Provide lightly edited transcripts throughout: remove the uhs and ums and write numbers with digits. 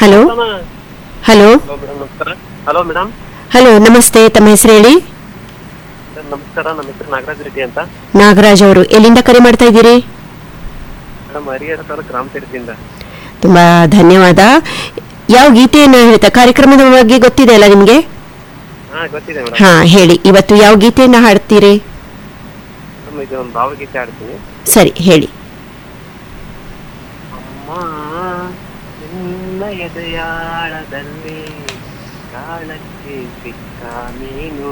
Hello hello hello madam ನಮಸ್ಕಾರ. Hello madam. Hello ನಮಸ್ತೆ, ತಮ್ಮ ಹೆಸರು ಹೇಳಿ. ನಮಸ್ಕಾರ, ನಮ್ಮ ಹೆಸರು ನಾಗರಾಜ್ ರೆಡ್ಡಿ ಅಂತ. ನಾಗರಾಜ್ ಅವರು ಎಲ್ಲಿಂದ ಕರೆ ಮಾಡ್ತಾ ಇದ್ದೀರಿ? ಮೇಡಮ್ ಹರಿಹರ ತಾಲೂಕು ರಾಮತೀರ್ಥದಿಂದ. ತುಂಬಾ ಧನ್ಯವಾದ. ಯಾವ ಗೀತೆಯನ್ನು ಹೇಳ್ತಾ, ಕಾರ್ಯಕ್ರಮದ ಬಗ್ಗೆ ಗೊತ್ತಿದೆ ಅಲ್ಲ ನಿಮಗೆ? ಹಾ ಗೊತ್ತಿದೆ ಮೇಡಮ್. ಹಾ ಹೇಳಿ, ಇವತ್ತು ಯಾವ ಗೀತೆಯನ್ನು ಹಾಡ್ತೀರಿ? ಮೇಡಮ್ ಇದು ಒಂದು ಭಾವಗೀತೆ ಆಡ್ತೀನಿ. ಸರಿ ಹೇಳಿ. ಅಮ್ಮ ನಿನ್ನ ಎದೆಯಾಳದಲ್ಲಿ ಕಾಳಕ್ಕೆ ಸಿಕ್ಕ ನೀನು,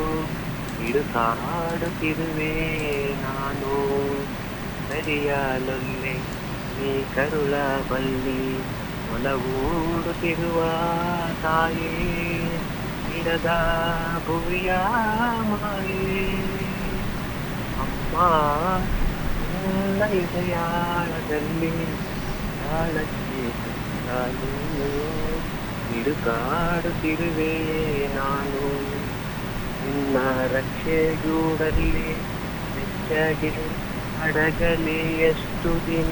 ಹಿಡುಕಾಡುತ್ತಿರುವೆ ನಾನು, ಸರಿಯಾಲೊಲ್ಲೆ ನೀ ಕರುಳ ಬಲ್ಲಿ, ಒಲವೂಡುತ್ತಿರುವ ತಾಯೇ, ಇಡದ ಭುವಿಯ ಮಾಯೇ. ಅಮ್ಮ ನಿನ್ನ ಎದೆಯಾಳದಲ್ಲಿ ಕಾಳಕ್ಕೆ ಸಿಕ್ಕ ನೀನು, ಹಿಡುಕಾಡುತ್ತಿರುವೆ ನಾನು, ನಿನ್ನ ರಕ್ಷೆಗೂಡಲ್ಲಿ ಬೆಚ್ಚಗೆ ಅಡಗಲಿ ಎಷ್ಟು ದಿನ,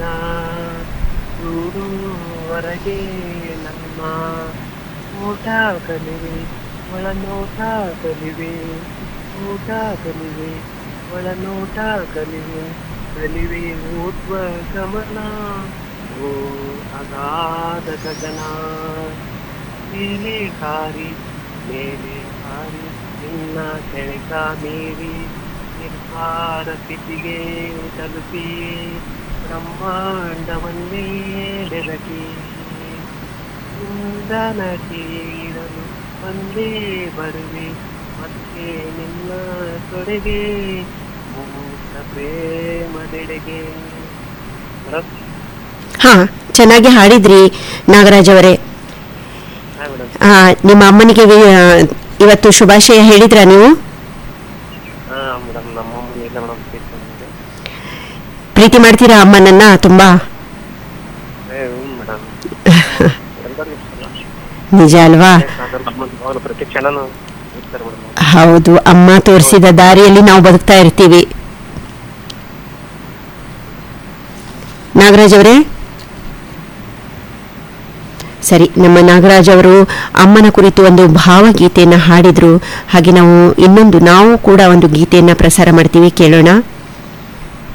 ದೂರುವರೆಗೆ ನಮ್ಮ ಊಟ ಕಲಿವೆ ಒಳನೋಟ ಕಲಿವೆ, ಊಟ ಕಲಿವೆ ಒಳನೋಟ ಕಲಿವೆ, ಕಲಿವೆ ಊರ್ಧ್ವ ಗಮನ ಓ ಅಗಾಧ ಗಗನ, ಮೇಲೆ ಹಾರಿ ನಿನ್ನ ಸೆಳೆತ ಮೀರಿ ನಿರ್ಭಾರ ಸ್ಥಿತಿಗೆ ತಲುಪಿ, ಬ್ರಹ್ಮಾಂಡವನ್ನೇ ಬೆಳಕಿ, ಇಂಧನ ತೀರಲು ಒಂದೇ ಬರುವೆ ಮತ್ತೆ ನಿನ್ನ ತೊಡೆಗೆ, ಮೂಕ ಪ್ರೇಮದೆಡೆಗೆ. ಹಾ, ಚೆನ್ನಾಗಿ ಹಾಡಿದ್ರಿ ನಾಗರಾಜ್ ಅವರೇ. ನಿಮ್ಮ ಅಮ್ಮನಿಗೆ ಇವತ್ತು ಶುಭಾಶಯ ಹೇಳಿದ್ರಾ ನೀವು? ಮೇಡಮ್ ನಮ್ಮ ಅಮ್ಮನ ಇಲ್ಲ ಮೇಡಮ್, ತೀರ್ಕೊಂಡಿದೆ. ಪ್ರೀತಿ ಮಾಡ್ತೀರಾ ಅಮ್ಮನನ್ನ ತುಂಬಾ? ಮೇಡಮ್ ನಿಜ ಅಲ್ವಾ? ಪ್ರತಿ ಕ್ಷಣನೂ ಇರ್ತಾರೆ ಮೇಡಮ್. ಹೌದು, ಅಮ್ಮ ತೋರಿಸಿದ ದಾರಿಯಲ್ಲಿ ನಾವು ಬದುಕ್ತಾ ಇರ್ತೀವಿ. ನಾಗರಾಜ್ ಅವರೇ, ಸರಿ, ನಮ್ಮ ನಾಗರಾಜ್ ಅವರು ಅಮ್ಮನ ಕುರಿತು ಒಂದು ಭಾವಗೀತೆಯನ್ನು ಹಾಡಿದ್ರು. ಹಾಗೆ ನಾವು ಕೂಡ ಒಂದು ಗೀತೆಯನ್ನು ಪ್ರಸಾರ ಮಾಡ್ತೀವಿ, ಕೇಳೋಣ.